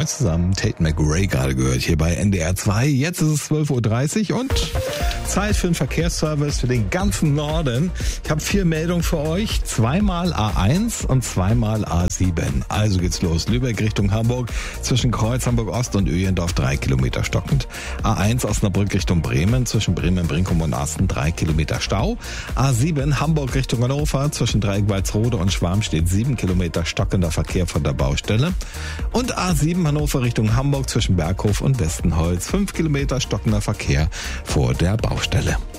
Moin zusammen, Tate McRae gerade gehört hier bei NDR 2. Jetzt ist es 12.30 Uhr und Zeit für einen Verkehrsservice für den ganzen Norden. Ich habe 4 Meldungen für euch, zweimal A1 und zweimal A7. Also geht's los. Lübeck Richtung Hamburg, zwischen Kreuz Hamburg Ost und Öjendorf 3 Kilometer stockend. A1 Osnabrück Richtung Bremen, zwischen Bremen, Brinkum und Asten 3 Kilometer Stau. A7 Hamburg Richtung Hannover, zwischen Dreieck Walsrode und Schwarm steht 7 Kilometer stockender Verkehr von der Baustelle. Und A7 Hannover Richtung Hamburg zwischen Berghof und Westenholz, 5 Kilometer stockender Verkehr vor der Baustelle.